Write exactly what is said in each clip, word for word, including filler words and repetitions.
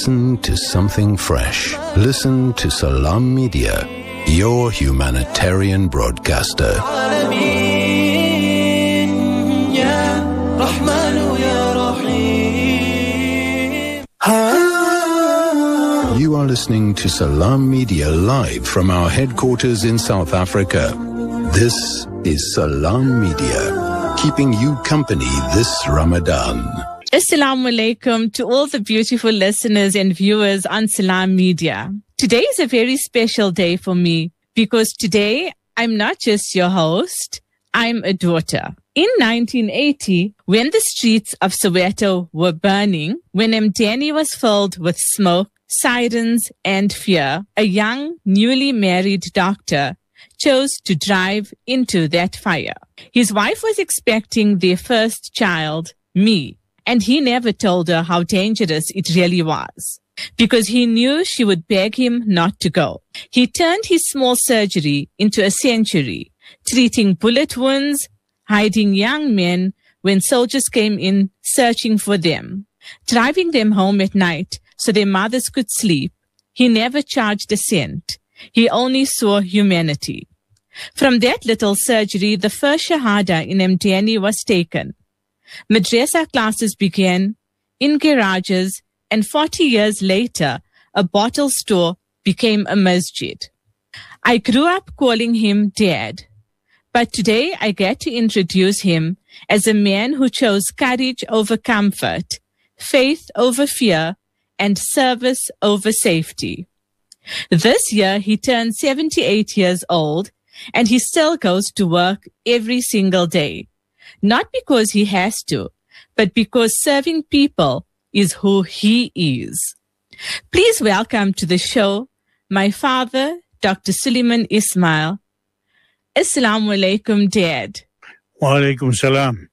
Listen to something fresh. Listen to Salam Media, your humanitarian broadcaster. You are listening to Salam Media live from our headquarters in South Africa. This is Salam Media, keeping you company this Ramadan. Assalamu alaikum to all the beautiful listeners and viewers on Salam Media. Today is a very special day for me because today I'm not just your host, I'm a daughter. In nineteen eighty, when the streets of Soweto were burning, when Mdeni was filled with smoke, sirens and fear, a young, newly married doctor chose to drive into that fire. His wife was expecting their first child, me. And he never told her how dangerous it really was, because he knew she would beg him not to go. He turned his small surgery into a sanctuary, treating bullet wounds, hiding young men when soldiers came in searching for them, driving them home at night so their mothers could sleep. He never charged a cent. He only saw humanity. From that little surgery, the first Shahada in Mdeni was taken. Madrasa classes began in garages, and forty years later, a bottle store became a masjid. I grew up calling him Dad, but today I get to introduce him as a man who chose courage over comfort, faith over fear, and service over safety. This year, he turned seventy-eight years old, and he still goes to work every single day. Not because he has to, but because serving people is who he is. Please welcome to the show my father, Doctor Suleiman Ismail. Assalamu alaikum, Dad. Wa alaikum salam.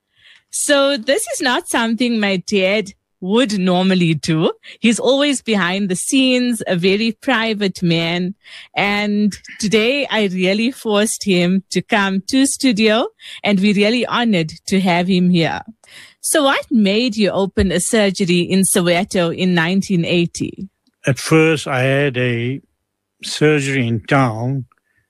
So this is not something my dad would normally do. He's always behind the scenes, a very private man. And today I really forced him to come to studio, and we're really honored to have him here. So what made you open a surgery in Soweto in nineteen eighty? At first I had a surgery in town,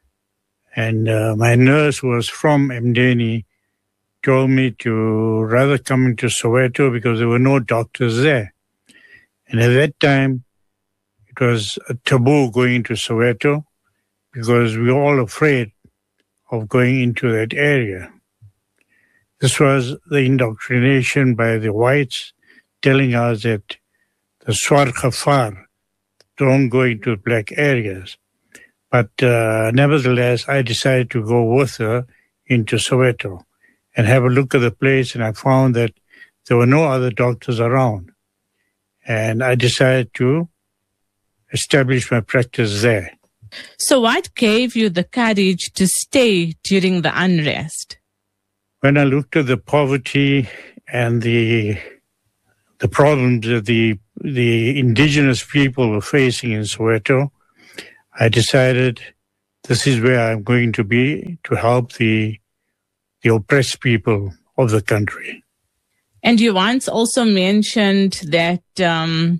and uh, my nurse was from Mdeni, told me to rather come into Soweto because there were no doctors there. And at that time, it was a taboo going into Soweto because we were all afraid of going into that area. This was the indoctrination by the whites telling us that the Swar Khafar don't go into black areas. But uh, nevertheless, I decided to go with her into Soweto and have a look at the place, and I found that there were no other doctors around. And I decided to establish my practice there. So what gave you the courage to stay during the unrest? When I looked at the poverty and the the problems that the the indigenous people were facing in Soweto, I decided this is where I'm going to be to help the the oppressed people of the country. And you once also mentioned that um,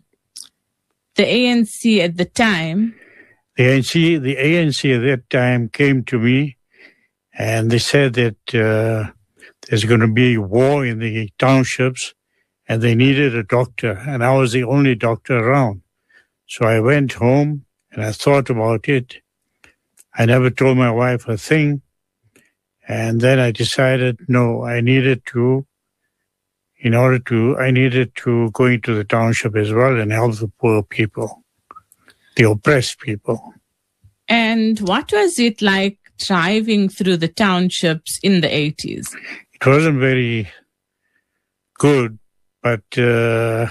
the A N C at the time... The A N C, the A N C at that time came to me, and they said that uh, there's going to be war in the townships, and they needed a doctor, and I was the only doctor around. So I went home, and I thought about it. I never told my wife a thing. And then I decided, no, I needed to, in order to, I needed to go into the township as well and help the poor people, the oppressed people. And what was it like driving through the townships in the eighties? It wasn't very good, but uh,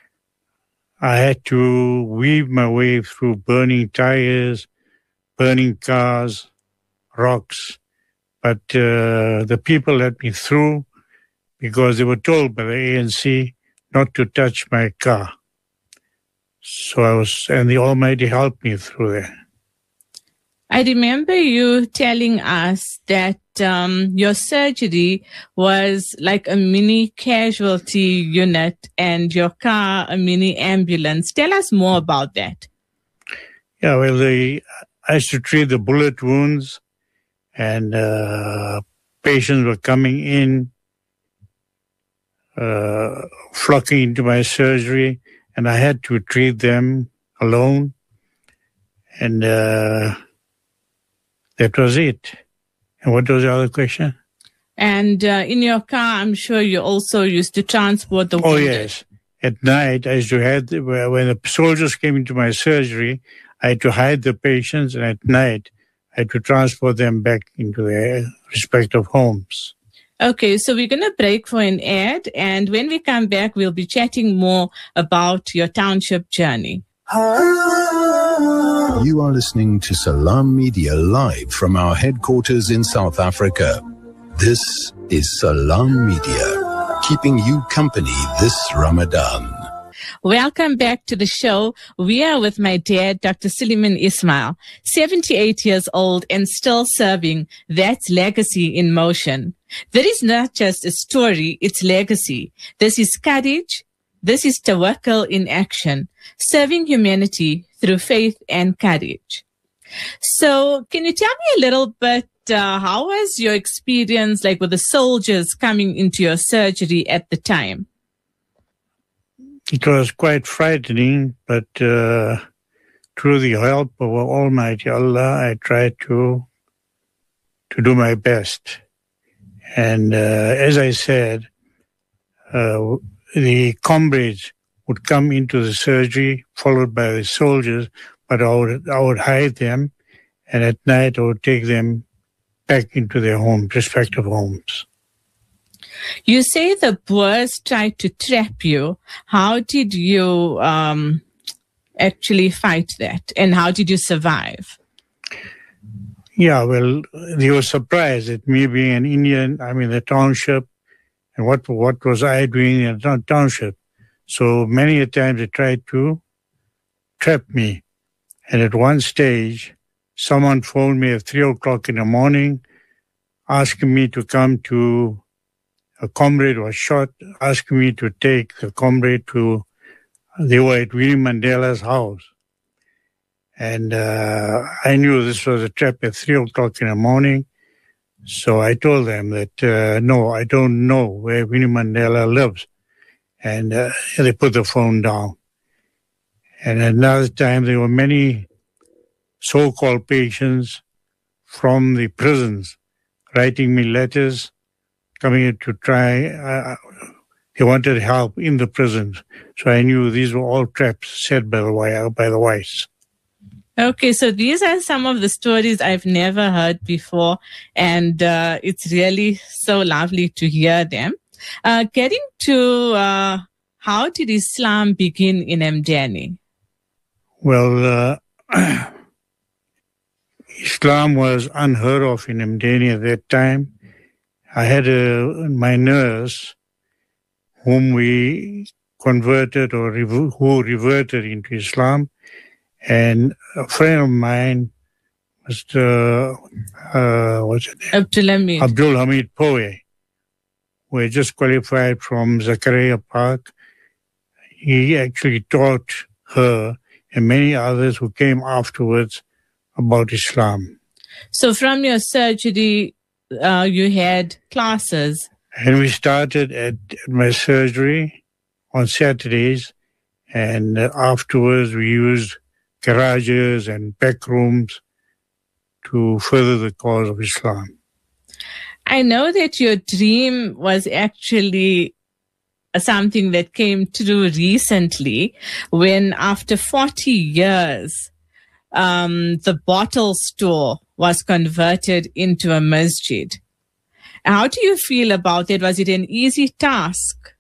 I had to weave my way through burning tires, burning cars, rocks. But uh, the people let me through because they were told by the A N C not to touch my car. So I was, and the Almighty helped me through there. I remember you telling us that um, your surgery was like a mini casualty unit and your car a mini ambulance. Tell us more about that. Yeah, well, the, I used to treat the bullet wounds, and uh, patients were coming in, uh, flocking into my surgery, and I had to treat them alone. And uh, that was it. And what was the other question? And uh, in your car, I'm sure you also used to transport the wounded. Oh, yes. At night, I used to have, when the soldiers came into my surgery, I had to hide the patients, and at night, I had to transport them back into their respective homes. Okay, so we're going to break for an ad, and when we come back, we'll be chatting more about your township journey. You are listening to Salam Media live from our headquarters in South Africa. This is Salam Media, keeping you company this Ramadan. Welcome back to the show. We are with my dad, Doctor Suleiman Ismail, seventy-eight years old and still serving. That's legacy in motion. There is not just a story, it's legacy. This is courage. This is tawakkul in action, serving humanity through faith and courage. So can you tell me a little bit, uh, how was your experience like with the soldiers coming into your surgery at the time? It was quite frightening, but uh, through the help of Almighty Allah, I tried to to do my best. And uh, as I said, uh, the comrades would come into the surgery, followed by the soldiers, but I would, I would hide them, and at night I would take them back into their homes, respective homes. You say the Boers tried to trap you. How did you um, actually fight that, and how did you survive? Yeah, well, they were surprised at me being an Indian, I'm in the township, and what what was I doing in the township? So many a time they tried to trap me. And at one stage, someone phoned me at three o'clock in the morning, asking me to come to, a comrade was shot, asking me to take the comrade to, they were at Winnie Mandela's house. And uh, I knew this was a trap at three o'clock in the morning. So I told them that, uh, no, I don't know where Winnie Mandela lives. And uh, they put the phone down. And another time, there were many so-called patients from the prisons writing me letters, coming in to try. Uh, they wanted help in the prisons. So I knew these were all traps set by the, by the whites. Okay, so these are some of the stories I've never heard before, and uh, it's really so lovely to hear them. Uh, getting to uh, how did Islam begin in Mdeni? Well, uh, Islam was unheard of in Mdeni at that time. I had a, my nurse, whom we converted or rev- who reverted into Islam, and a friend of mine, Mister Uh, what's it name? Abdul Hamid. Abdul Hamid Poe, who had just qualified from Zakaria Park. He actually taught her and many others who came afterwards about Islam. So from your surgery, uh, you had classes. And we started at my surgery on Saturdays, and afterwards we used garages and back rooms to further the cause of Islam. I know that your dream was actually something that came true recently when after forty years, um, the bottle store was converted into a masjid. How do you feel about it? Was it an easy task?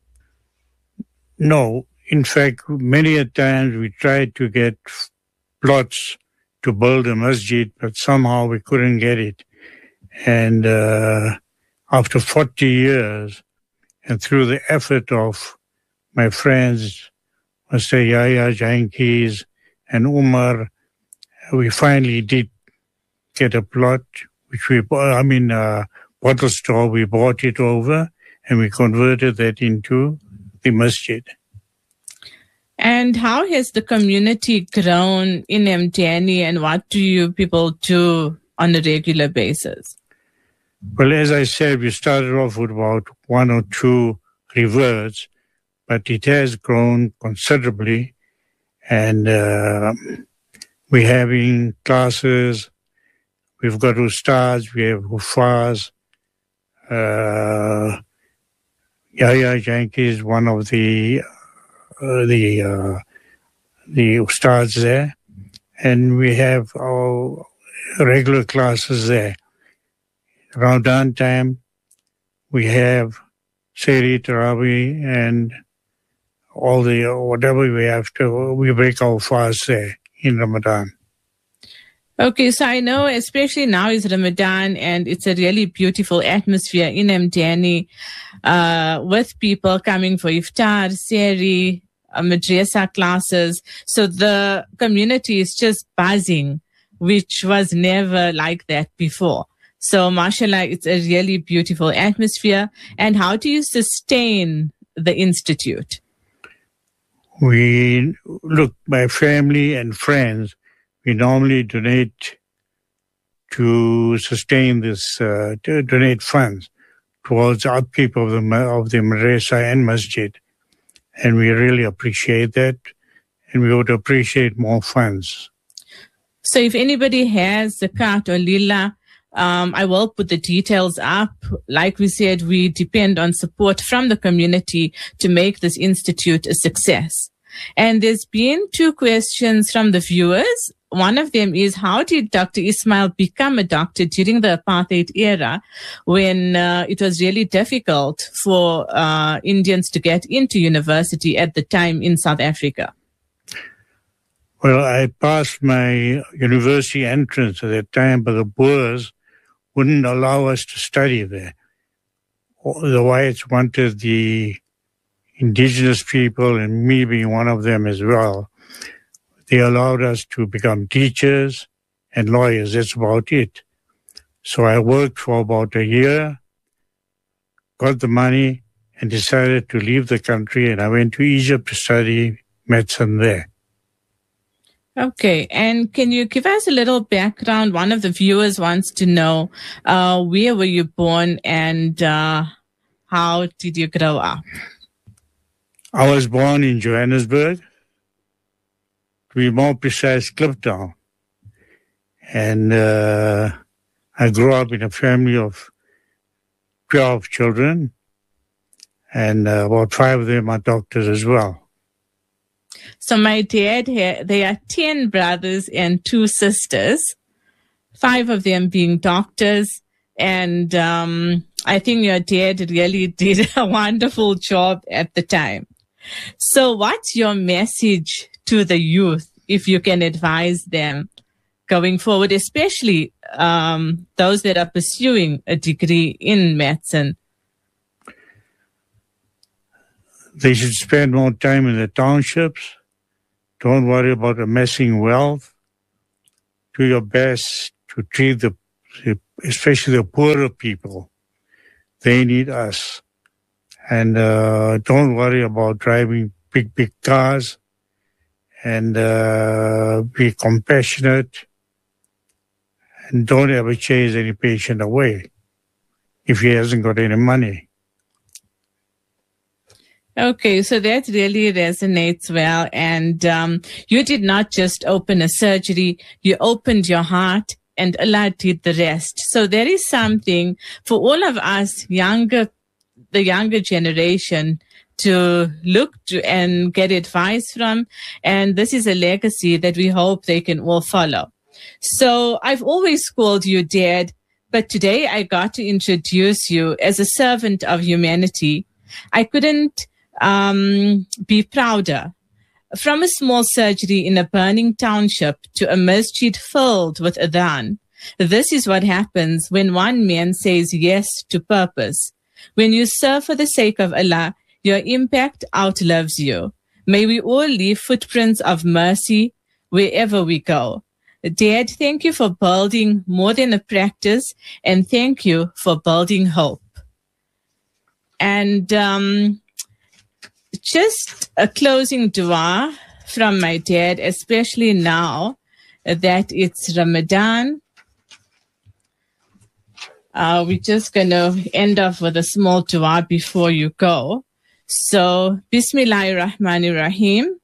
No. In fact, many a times we tried to get plots to build a masjid, but somehow we couldn't get it. And uh, after forty years, and through the effort of my friends, Mister Yahya Jankis and Umar, we finally did get a plot, which we, I mean, uh, bottle store, we bought it over and we converted that into the masjid. And how has the community grown in Mtini, and what do you people do on a regular basis? Well, as I said, we started off with about one or two reverts, but it has grown considerably. And uh, we're having classes. We've got ustads, we have hufaz. Uh, Yahya Janki is one of the uh, the uh, the ustads there, and we have our regular classes there. Ramadan time, we have Seri, Tarawih, and all the whatever we have to. We break our fast there in Ramadan. Okay, so I know especially now is Ramadan and it's a really beautiful atmosphere in Mtini uh, with people coming for iftar, seri, uh, madrasa classes. So the community is just buzzing, which was never like that before. So mashallah, it's a really beautiful atmosphere. And how do you sustain the institute? We look, my family and friends, we normally donate to sustain this, uh, to donate funds towards the upkeep of the, of the madrasa and masjid. And we really appreciate that. And we would appreciate more funds. So if anybody has zakat or lila, um, I will put the details up. Like we said, we depend on support from the community to make this institute a success. And there's been two questions from the viewers. One of them is, how did Doctor Ismail become a doctor during the apartheid era when uh, it was really difficult for uh, Indians to get into university at the time in South Africa? Well, I passed my university entrance at that time, but the Boers wouldn't allow us to study there. The whites wanted the indigenous people, and me being one of them as well. They allowed us to become teachers and lawyers. That's about it. So I worked for about a year, got the money, and decided to leave the country. And I went to Egypt to study medicine there. Okay. And can you give us a little background? One of the viewers wants to know, uh, where were you born and uh, how did you grow up? I was born in Johannesburg. To be more precise, Kliptown. And uh, I grew up in a family of twelve children, and uh, about five of them are doctors as well. So my dad, had, they are ten brothers and two sisters, five of them being doctors. And um, I think your dad really did a wonderful job at the time. So what's your message to the youth, if you can advise them going forward, especially um, those that are pursuing a degree in medicine? They should spend more time in the townships. Don't worry about amassing wealth. Do your best to treat the, especially the poorer people. They need us. And uh, don't worry about driving big, big cars. And uh, be compassionate. And don't ever chase any patient away if he hasn't got any money. Okay, so that really resonates well. And um, you did not just open a surgery, you opened your heart and Allah did the rest. So there is something for all of us younger, the younger generation, to look to and get advice from. And this is a legacy that we hope they can all follow. So I've always called you Dad, but today I got to introduce you as a servant of humanity. I couldn't um, be prouder. From a small surgery in a burning township to a masjid filled with adhan, this is what happens when one man says yes to purpose. When you serve for the sake of Allah, your impact outlives you. May we all leave footprints of mercy wherever we go. Dad, thank you for building more than a practice, and thank you for building hope. And um, just a closing dua from my dad, especially now that it's Ramadan. Uh, we're just going to end off with a small dua before you go. So, Bismillahir Rahmanir Rahim.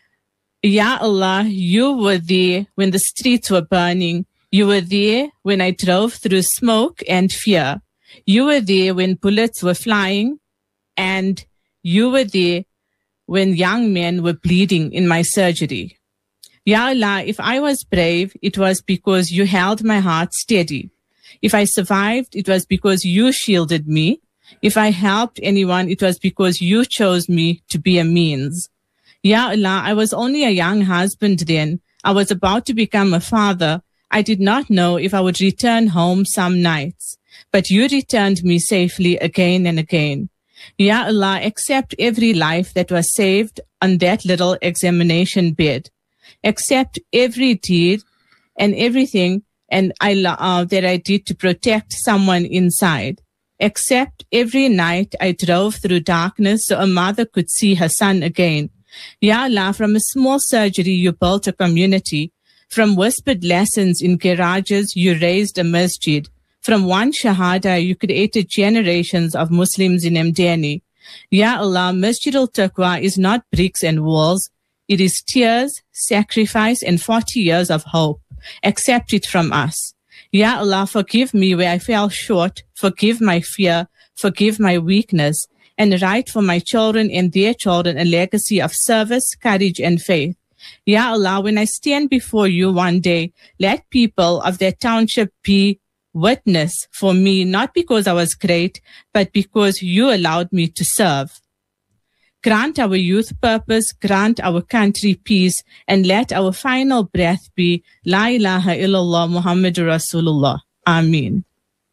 Ya Allah, you were there when the streets were burning. You were there when I drove through smoke and fear. You were there when bullets were flying. And you were there when young men were bleeding in my surgery. Ya Allah, if I was brave, it was because you held my heart steady. If I survived, it was because you shielded me. If I helped anyone, it was because you chose me to be a means. Ya Allah, I was only a young husband then. I was about to become a father. I did not know if I would return home some nights. But you returned me safely again and again. Ya Allah, accept every life that was saved on that little examination bed. Accept every deed and everything and I uh, that I did to protect someone inside. Accept every night I drove through darkness so a mother could see her son again. Ya Allah, from a small surgery you built a community. From whispered lessons in garages you raised a masjid. From one shahada, you created generations of Muslims in Mdeni. Ya Allah, Masjid al-Taqwa is not bricks and walls. It is tears, sacrifice, and forty years of hope. Accept it from us. Ya Allah, forgive me where I fell short. Forgive my fear. Forgive my weakness. And write for my children and their children a legacy of service, courage, and faith. Ya Allah, when I stand before you one day, let people of that township be witness for me, not because I was great, but because you allowed me to serve. Grant our youth purpose, grant our country peace, and let our final breath be La ilaha illallah Muhammadur Rasulullah. Ameen.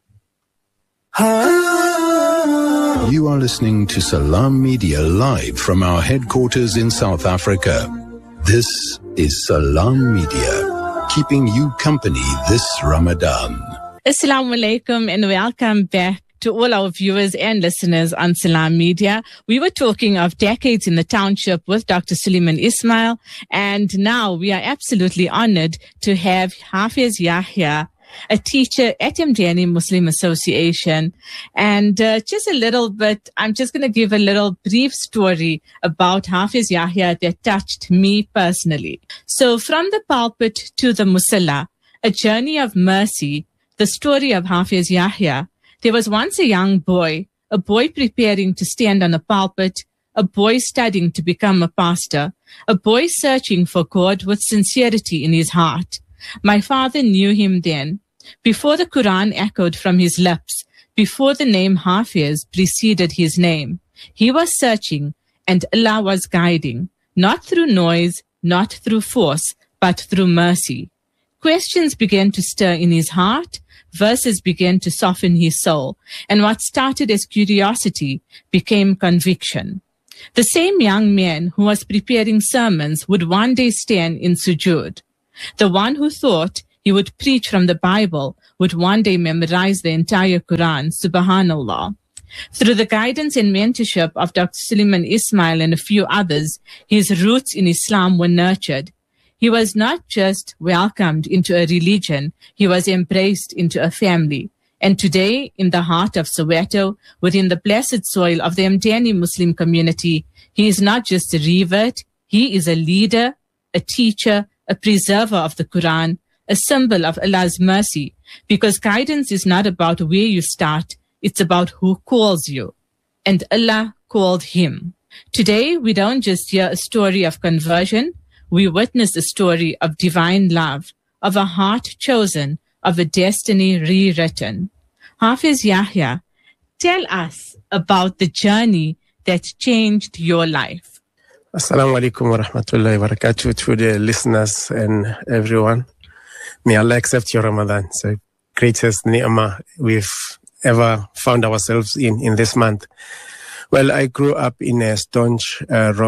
You are listening to Salam Media live from our headquarters in South Africa. This is Salam Media, keeping you company this Ramadan. Assalamu alaikum and welcome back to all our viewers and listeners on Salam Media. We were talking of decades in the township with Doctor Suleiman Ismail, and now we are absolutely honored to have Hafiz Yahya, a teacher at Mdeni Muslim Association. And uh, just a little bit, I'm just going to give a little brief story about Hafiz Yahya that touched me personally. So from the pulpit to the musalla, a journey of mercy, the story of Hafiz Yahya. There was once a young boy, a boy preparing to stand on a pulpit, a boy studying to become a pastor, a boy searching for God with sincerity in his heart. My father knew him then. Before the Quran echoed from his lips, before the name Hafiz preceded his name, he was searching and Allah was guiding, not through noise, not through force, but through mercy. Questions began to stir in his heart, verses began to soften his soul, and what started as curiosity became conviction. The same young man who was preparing sermons would one day stand in sujood. The one who thought he would preach from the Bible would one day memorize the entire Quran, subhanallah. Through the guidance and mentorship of Doctor Suleiman Ismail and a few others, his roots in Islam were nurtured. He was not just welcomed into a religion, he was embraced into a family. And today, in the heart of Soweto, within the blessed soil of the Mdeni Muslim community, he is not just a revert, he is a leader, a teacher, a preserver of the Quran, a symbol of Allah's mercy, because guidance is not about where you start, it's about who calls you. And Allah called him. Today, we don't just hear a story of conversion, we witness a story of divine love, of a heart chosen, of a destiny rewritten. Hafiz Yahya, tell us about the journey that changed your life. Assalamu alaikum wa rahmatullahi wa barakatuh to the listeners and everyone. May Allah accept your Ramadan. It's the greatest ni'mah we've ever found ourselves in in this month. Well, I grew up in a staunch uh,